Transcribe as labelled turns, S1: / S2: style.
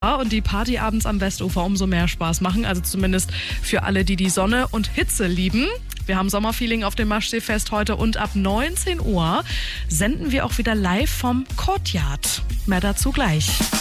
S1: Wetter und die Partyabends am Westufer umso mehr Spaß machen. Also zumindest für alle, die die Sonne und Hitze lieben. Wir haben Sommerfeeling auf dem Maschseefest heute und ab 19 Uhr senden wir auch wieder live vom Courtyard. Mehr dazu gleich.